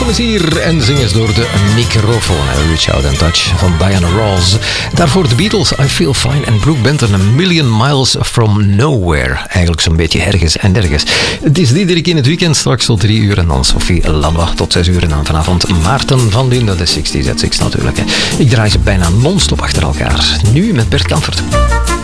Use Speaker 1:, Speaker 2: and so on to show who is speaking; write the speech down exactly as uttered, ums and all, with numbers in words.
Speaker 1: Kom eens hier en zing eens door de microfoon. Reach Out and Touch van Diana Ross. Daarvoor de Beatles, I Feel Fine en Brooke Benton, A Million Miles From Nowhere. Eigenlijk zo'n beetje ergens en ergens. Het is Diederik in het weekend, straks tot drie uur en dan Sophie Lanois tot zes uur en dan vanavond Maarten van Linden, de zestig Z six natuurlijk. Hè. Ik draai ze bijna non-stop achter elkaar. Nu met Bert Kampert.